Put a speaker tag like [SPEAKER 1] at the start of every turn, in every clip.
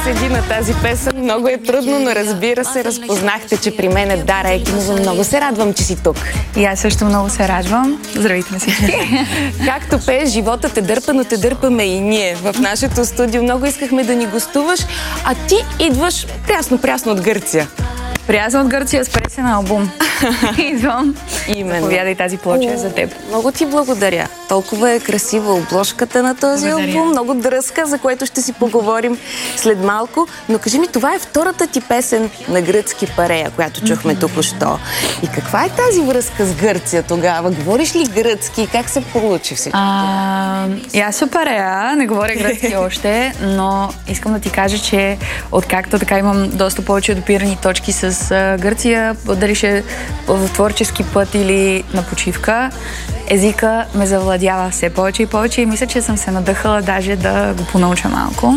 [SPEAKER 1] седи на тази песен. Много е трудно, но разбира се, разпознахте, че при мен е Дара Екимова. Много се радвам, че си тук.
[SPEAKER 2] И аз също много се радвам. Здравейте на всички.
[SPEAKER 1] Както пееш, живота те дърпа, но те дърпаме и ние в нашето студио. Много искахме да ни гостуваш, а ти идваш прясно от Гърция.
[SPEAKER 2] Прясно от Гърция с песен албум. Идвам.
[SPEAKER 1] Именно.
[SPEAKER 2] Заповядай, тази плоча е за теб.
[SPEAKER 1] Много ти благодаря. Толкова е красива обложката на този албум. Много дръзка, за което ще си поговорим след малко. Но кажи ми, това е втората ти песен на гръцки парея, която чухме току-що. И каква е тази връзка с Гърция тогава? Говориш ли гръцки? Как се получи всичко?
[SPEAKER 2] Аз съм парея, не говоря гръцки още, но искам да ти кажа, че откакто така имам доста повече допирани точки с Гърция, дали ще в творчески път или на почивка, езика ме завладява все повече и повече и мисля, че съм се надъхала даже да го понауча малко.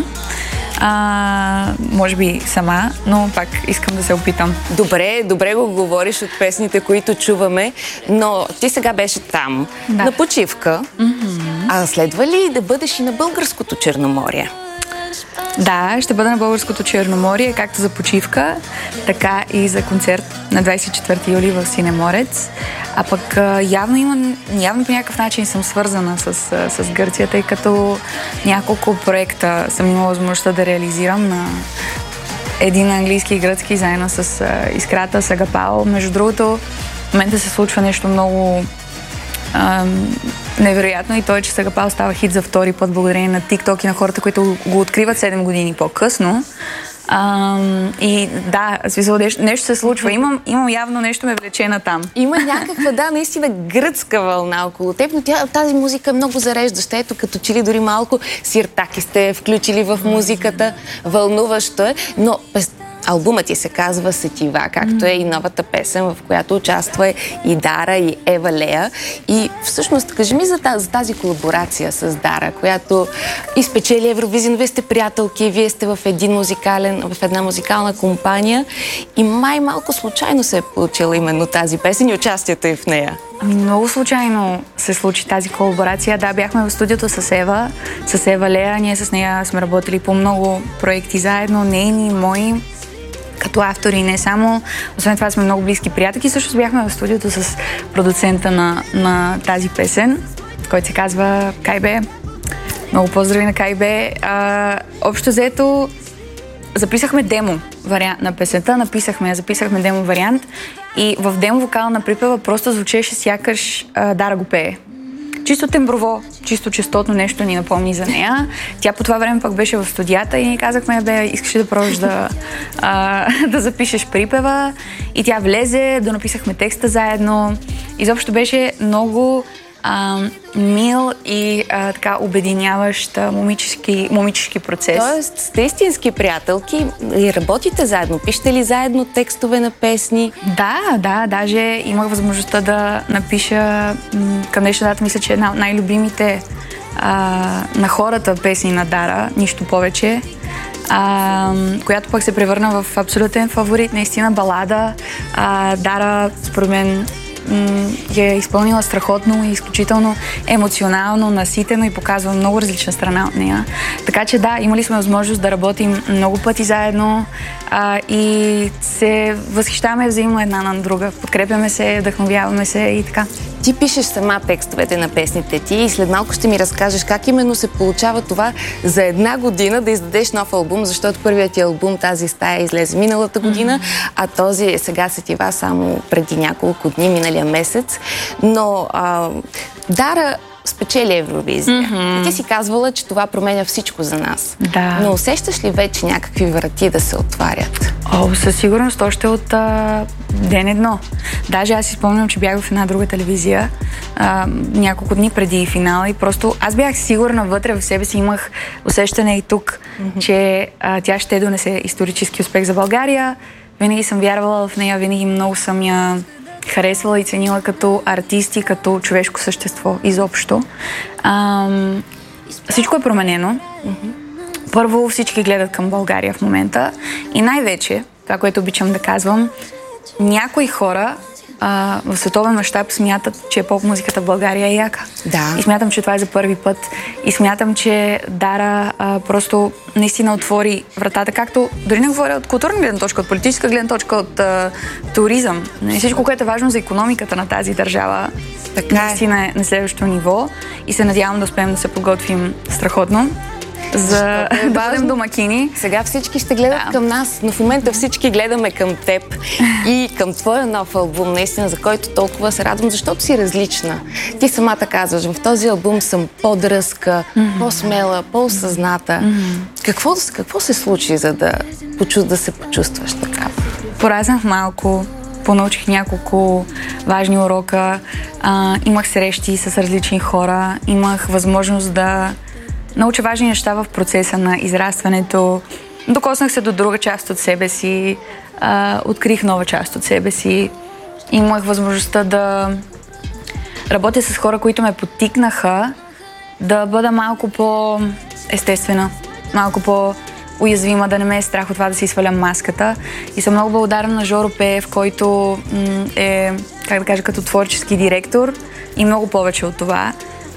[SPEAKER 2] Може би сама, но пак искам да се опитам.
[SPEAKER 1] Добре го говориш от песните, които чуваме, но ти сега беше там, на почивка. А следва ли да бъдеш и на българското Черноморие?
[SPEAKER 2] Да, ще бъда на българското Черноморие, както за почивка, така и за концерт на 24 юли в Синеморец. А пък явно по някакъв начин съм свързана с Гърция, тъй като няколко проекта съм имала възможността да реализирам на един английски и гръцки, заедно с Искрата, с Агапао. Между другото, в момента се случва нещо много невероятно и то е, че Сагапал става хит за втори път благодарение на TikTok и на хората, които го откриват 7 години по-късно. И да, смисъл, нещо се случва. Имам явно нещо ме влече на там.
[SPEAKER 1] Има някаква, наистина гръцка вълна около теб, но тази музика е много зареждаща. Ето, като че ли дори малко сиртаки сте включили в музиката. Вълнуващо е, но албумът ти се казва Сетива, както е и новата песен, в която участва и Дара, и Ева Лея. И всъщност, кажи ми за тази колаборация с Дара, която изпечели Евровизия. Вие сте приятелки, вие сте в една музикална компания и малко случайно се е получила именно тази песен и участието и в нея.
[SPEAKER 2] Много случайно се случи тази колаборация. Да, бяхме в студиото с Ева Лея. Ние с нея сме работили по много проекти заедно, нейни, мои, като автори, не само. Освен това сме много близки приятелки. Също бяхме в студиото с продуцента на тази песен, който се казва Кайбе. Много поздрави на Кайбе. Общо взето записахме демо вариант на песента, записахме демо вариант и в демо вокала на припева просто звучеше сякаш Дара го пее. Чисто темброво, чисто честотно нещо ни напомни за нея. Тя по това време пък беше в студията и ни казахме, искаш ли да пробваш да запишеш припева? И тя влезе, да написахме текста заедно. Изобщо беше много мил и така обединяващ момически процес.
[SPEAKER 1] Тоест, сте истински приятелки и работите заедно. Пишете ли заедно текстове на песни?
[SPEAKER 2] Да, даже имах възможността да напиша към днешна дата, мисля, че една от най-любимите на хората песни на Дара, нищо повече, която пък се превърна в абсолютен фаворит, наистина балада. Дара, според мен, е изпълнила страхотно и изключително емоционално, наситено и показва много различна страна от нея. Така че да, имали сме възможност да работим много пъти заедно и се възхищаваме взаимно една на друга. Подкрепяме се, вдъхновяваме се и така.
[SPEAKER 1] Ти пишеш сама текстовете на песните ти и след малко ще ми разкажеш как именно се получава това за една година да издадеш нов албум, защото първият ти албум Тази стая излезе миналата година, а този е сега Сетива само преди няколко дни, миналия месец. Но Дара спечели Евровизия. Ти си казвала, че това променя всичко за нас.
[SPEAKER 2] Да.
[SPEAKER 1] Но усещаш ли вече някакви врати да се отварят?
[SPEAKER 2] Със сигурност, още от ден едно. Даже аз си спомням, че бях в една друга телевизия няколко дни преди финала и просто аз бях сигурна вътре в себе си, имах усещане и тук, че тя ще донесе исторически успех за България. Винаги съм вярвала в нея, винаги много съм я харесвала и ценила като артист и като човешко същество изобщо. Всичко е променено. Първо, всички гледат към България в момента и най-вече, това, което обичам да казвам, някои хора в световен мащаб смятат, че поп-музиката в България е яка.
[SPEAKER 1] Да.
[SPEAKER 2] И смятам, че това е за първи път. И смятам, че Дара просто наистина отвори вратата, както дори не говоря от културна гледна точка, от политическа гледна точка, от туризъм. Всичко, което е важно за икономиката на тази държава, така наистина е на следващото ниво и се надявам да успеем да се подготвим страхотно за да бъдем домакини.
[SPEAKER 1] Сега всички ще гледат към нас, но в момента всички гледаме към теб и към твоя нов албум, наистина, за който толкова се радвам, защото си различна. Ти самата казваш, в този албум съм по-дръзка, по-смела, по-осъзната. Какво се случи, за да се почувстваш така?
[SPEAKER 2] Поразнах малко, понаучих няколко важни урока, имах срещи с различни хора, имах възможност да науча важни неща в процеса на израстването, докоснах се до друга част от себе си, открих нова част от себе си, имах възможността да работя с хора, които ме подтикнаха да бъда малко по-естествена, малко по-уязвима, да не ме е страх от това да си свалям маската. И съм много благодарна на Жоро Пеев, който е, как да кажа, като творчески директор и много повече от това.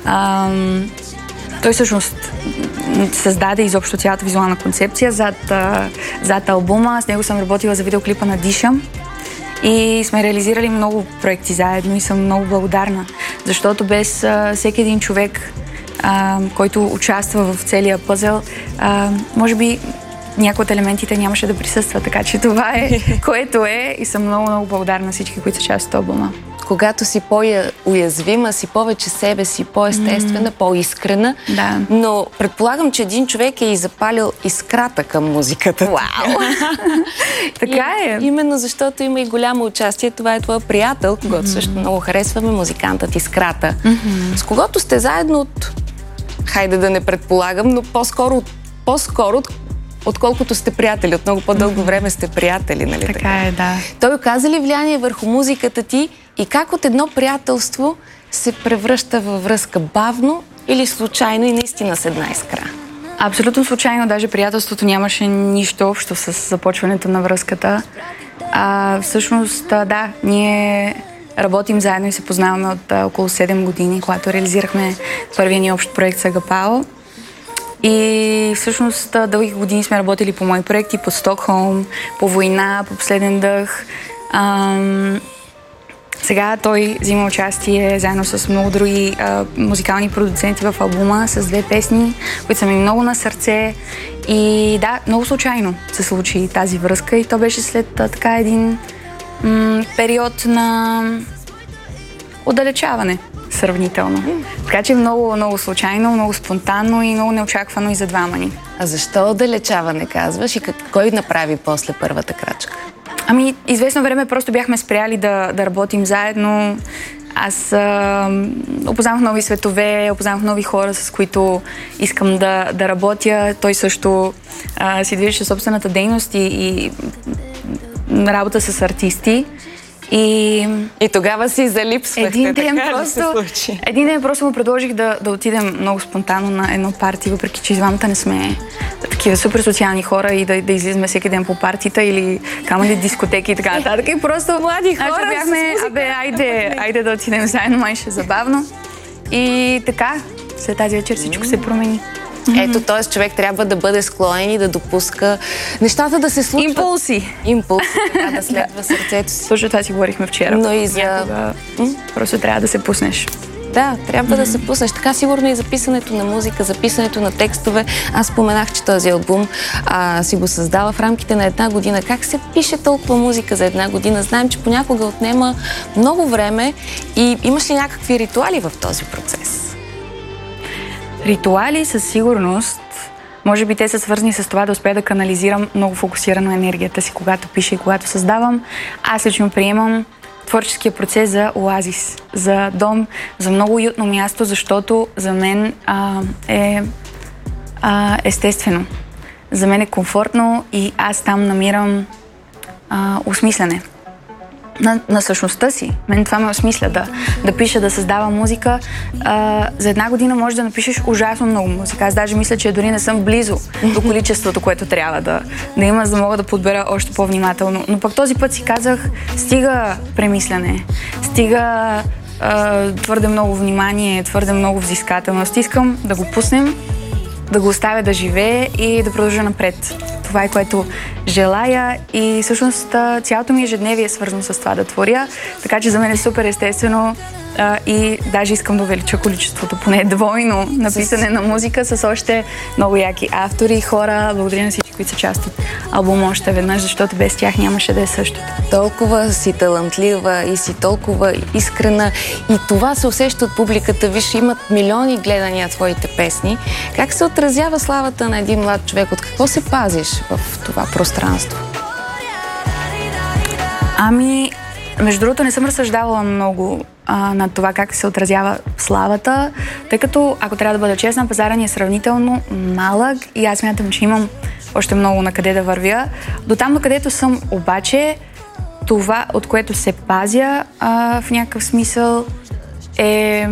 [SPEAKER 2] Той всъщност създаде изобщо цялата визуална концепция зад албума. С него съм работила за видеоклипа на Дишам и сме реализирали много проекти заедно и съм много благодарна, защото без всеки един човек, който участва в целия пъзел, може би някои от елементите нямаше да присъства, така че това е което е и съм много, много благодарна на всички, които са част от албума.
[SPEAKER 1] Когато си по-уязвима, си повече себе си, по-естествена, по-искрена.
[SPEAKER 2] Да.
[SPEAKER 1] Но предполагам, че един човек е и запалил искрата към музиката.
[SPEAKER 2] Вау! Така е.
[SPEAKER 1] Именно защото има и голямо участие. Това е твой приятел, когато също много харесваме, музикантът Искрата. С когото сте заедно хайде да не предполагам, но по-скоро отколкото сте приятели. От много по-дълго време сте приятели, нали така?
[SPEAKER 2] Така е, да.
[SPEAKER 1] Той оказа ли влияние върху музиката ти и как от едно приятелство се превръща във връзка бавно или случайно и наистина с една искра?
[SPEAKER 2] Абсолютно случайно. Даже приятелството нямаше нищо общо с започването на връзката. Всъщност, да, ние работим заедно и се познаваме от около 7 години, когато реализирахме първия ни общ проект с Агапао. И всъщност дълги години сме работили по мои проекти, по Стокхолм, по Война, по Последен дъх. Сега той взима участие заедно с много други музикални продуценти в албума с 2 песни, които са ми много на сърце. И да, много случайно се случи тази връзка и то беше след така един период на отдалечаване сравнително. Така че много, много случайно, много спонтанно и много неочаквано и за двама ни.
[SPEAKER 1] А защо отдалечаване казваш и кой направи после първата крачка?
[SPEAKER 2] Известно време просто бяхме спряли да работим заедно. Аз опознавах нови светове, опознавах нови хора, с които искам да работя. Той също си движеше собствената дейност и работа с артисти. И
[SPEAKER 1] тогава си залипсвахте.
[SPEAKER 2] Един ден просто му предложих да отидем много спонтанно на едно парти, въпреки че двамата не сме такива супер социални хора и да излизаме всеки ден по партита или камъни дискотеки и така нататък. И просто
[SPEAKER 1] млади хора
[SPEAKER 2] бяхме, айде да отидем заедно, май ще е забавно. И така, след тази вечер всичко се промени.
[SPEAKER 1] Ето, т.е. човек трябва да бъде склонен и да допуска нещата да се случват. Импулси, така да следва сърцето си.
[SPEAKER 2] Точно това си говорихме вчера.
[SPEAKER 1] Но и за...
[SPEAKER 2] Просто трябва да се пуснеш.
[SPEAKER 1] Да, трябва да се пуснеш. Така сигурно и за писането на музика, за писането на текстове. Аз споменах, че този албум си го създала в рамките на 1 година. Как се пише толкова музика за 1 година? Знаем, че понякога отнема много време и имаш ли някакви ритуали в този процес?
[SPEAKER 2] Ритуали със сигурност. Може би те са свързани с това да успея да канализирам много фокусирано енергията си, когато пиша и когато създавам. Аз лично приемам творческия процес за оазис, за дом, за много уютно място, защото за мен е естествено. За мен е комфортно и аз там намирам осмислене. на същността си. Мен това ме осмисля да пиша, да създава музика. За една година можеш да напишеш ужасно много музика. Аз даже мисля, че дори не съм близо до количеството, което трябва да има, за да мога да подбера още по-внимателно. Но пък този път си казах, стига премислене, стига твърде много внимание, твърде много взискателност. Искам да го пуснем, да го оставя да живее и да продължа напред. Това е, което желая и всъщност цялото ми ежедневие е свързано с това да творя, така че за мен е супер естествено и даже искам да увелича количеството, поне двойно на писане на музика с още много яки автори и хора. Благодаря на всички, които са част от албума още веднъж, защото без тях нямаше да е същото.
[SPEAKER 1] Толкова си талантлива и си толкова искрена и това се усеща от публиката. Виж, имат милиони гледания твоите песни. Как се отразява славата на един млад човек? От какво се пазиш в това пространство?
[SPEAKER 2] Ами, между другото, не съм разсъждавала много на това как се отразява славата, тъй като, ако трябва да бъда честна, пазара ни е сравнително малък и аз смятам, че имам още много на къде да вървя. До там, до където съм, обаче, това, от което се пазя в някакъв смисъл е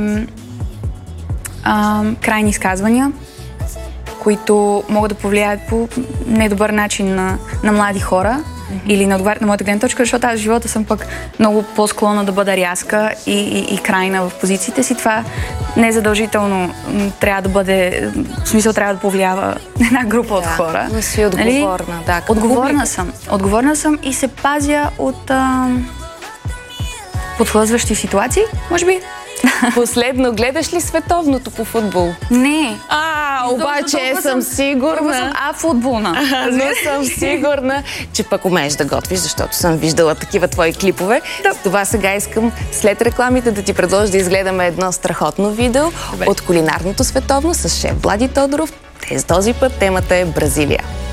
[SPEAKER 2] крайни изказвания, които могат да повлияят по недобър начин на млади хора или не отговарят на моята гледна точка, защото аз в живота съм пък много по-склонна да бъда рязка и крайна в позициите си. Това не е задължително трябва да бъде, в смисъл трябва да повлиява една група от хора.
[SPEAKER 1] Но си отговорна, да.
[SPEAKER 2] Отговорна съм и се пазя от подхлъзващи ситуации, може би.
[SPEAKER 1] Последно, гледаш ли световното по футбол?
[SPEAKER 2] Не.
[SPEAKER 1] Обаче съм сигурна.
[SPEAKER 2] Съм футболна.
[SPEAKER 1] Но съм сигурна, че пък умееш да готвиш, защото съм виждала такива твои клипове. Да. С това сега искам след рекламите да ти предложа да изгледаме едно страхотно видео от кулинарното световно с шеф Влади Тодоров. Този път темата е Бразилия.